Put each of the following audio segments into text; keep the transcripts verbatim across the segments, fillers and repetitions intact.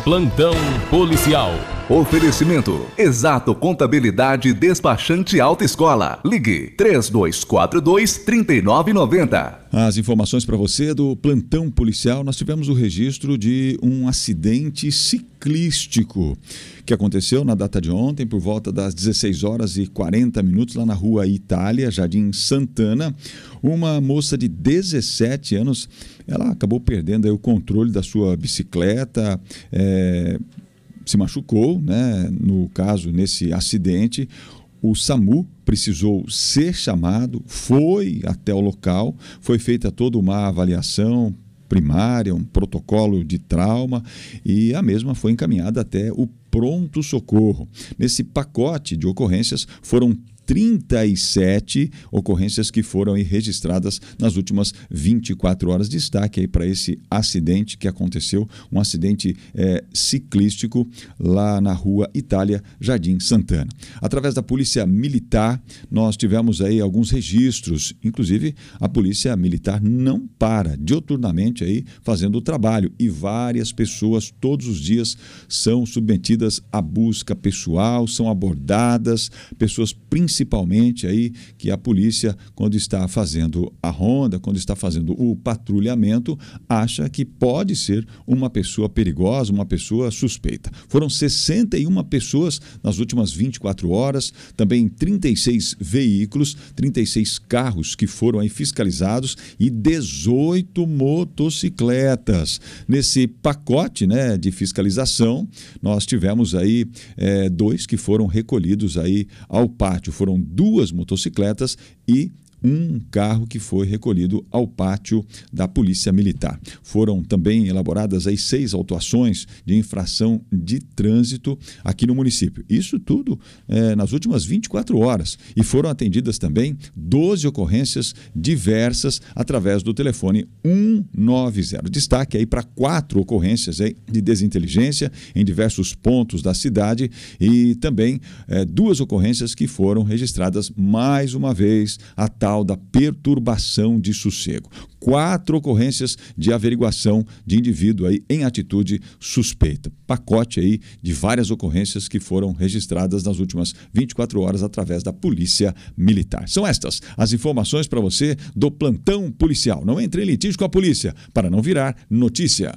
Plantão policial. Oferecimento: Exato Contabilidade Despachante Autoescola. Ligue três dois quatro dois, três nove nove zero. As informações para você do plantão policial. Nós tivemos o registro de um acidente ciclístico que aconteceu na data de ontem por volta das dezesseis horas e quarenta minutos lá na rua Itália, Jardim Santana. Uma moça de dezessete anos, ela acabou perdendo aí o controle da sua bicicleta, é, se machucou, né? No caso, nesse acidente. O SAMU precisou ser chamado, foi até o local, foi feita toda uma avaliação primária, um protocolo de trauma, e a mesma foi encaminhada até o pronto-socorro. Nesse pacote de ocorrências foram trinta e sete ocorrências que foram aí registradas nas últimas vinte e quatro horas. Destaque aí para esse acidente que aconteceu, um acidente é, ciclístico lá na rua Itália, Jardim Santana. Através da Polícia Militar, nós tivemos aí alguns registros, inclusive a Polícia Militar não para dioturnamente aí fazendo o trabalho, e várias pessoas todos os dias são submetidas à busca pessoal, são abordadas, pessoas principalmente Principalmente aí que a polícia, quando está fazendo a ronda, quando está fazendo o patrulhamento, acha que pode ser uma pessoa perigosa, uma pessoa suspeita. Foram sessenta e uma pessoas nas últimas vinte e quatro horas, também trinta e seis veículos, trinta e seis carros que foram aí fiscalizados e dezoito motocicletas. Nesse pacote, né, de fiscalização, nós tivemos aí é, dois que foram recolhidos aí ao pátio. Foram Foram duas motocicletas e um carro que foi recolhido ao pátio da Polícia Militar. Foram também elaboradas aí seis autuações de infração de trânsito aqui no município. Isso tudo é, nas últimas vinte e quatro horas. E foram atendidas também doze ocorrências diversas através do telefone cento e noventa. Destaque aí para quatro ocorrências aí de desinteligência em diversos pontos da cidade, e também é, duas ocorrências que foram registradas mais uma vez a tal da perturbação de sossego. Quatro ocorrências de averiguação de indivíduo aí em atitude suspeita. Pacote aí de várias ocorrências que foram registradas nas últimas vinte e quatro horas através da Polícia Militar. São estas as informações para você do plantão policial. Não entre em litígio com a polícia para não virar notícia.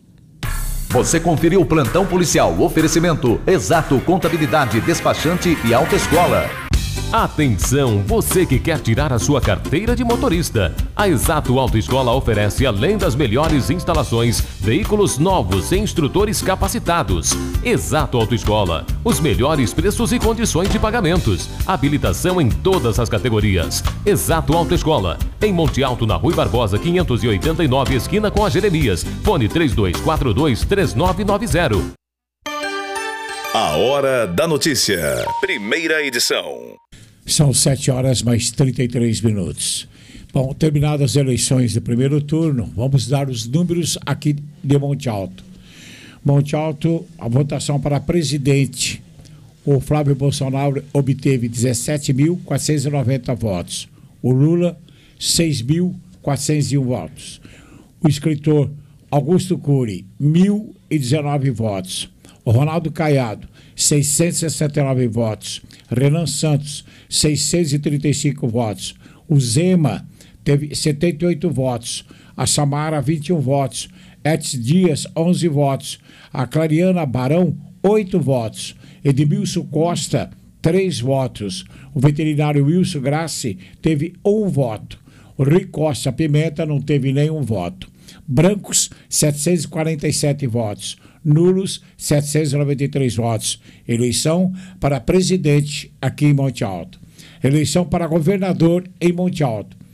Você conferiu o plantão policial. Oferecimento: Exato Contabilidade Despachante e Autoescola. Atenção, você que quer tirar a sua carteira de motorista. A Exato Autoescola oferece, além das melhores instalações, veículos novos e instrutores capacitados. Exato Autoescola, os melhores preços e condições de pagamentos. Habilitação em todas as categorias. Exato Autoescola, em Monte Alto, na Rui Barbosa, quinhentos e oitenta e nove, esquina com a Jeremias. Fone três dois quatro dois, três nove nove zero. A Hora da Notícia, primeira edição. São sete horas mais trinta e três minutos. Bom, terminadas as eleições de primeiro turno, vamos dar os números aqui de Monte Alto. Monte Alto, a votação para presidente. O Flávio Bolsonaro obteve dezessete mil quatrocentos e noventa votos. O Lula, seis mil quatrocentos e um votos. O escritor Augusto Cury, mil e dezenove votos. O Ronaldo Caiado, seiscentos e sessenta e nove votos. Renan Santos, seiscentos e trinta e cinco votos. O Zema teve setenta e oito votos. A Samara, vinte e um votos. Etis Dias, onze votos. A Clariana Barão, oito votos. Edmilson Costa, três votos. O veterinário Wilson Grassi teve um voto. O Rui Costa Pimenta não teve nenhum voto. Brancos, setecentos e quarenta e sete votos. Nulos, setecentos e noventa e três votos. Eleição para presidente aqui em Monte Alto. Eleição para governador em Monte Alto.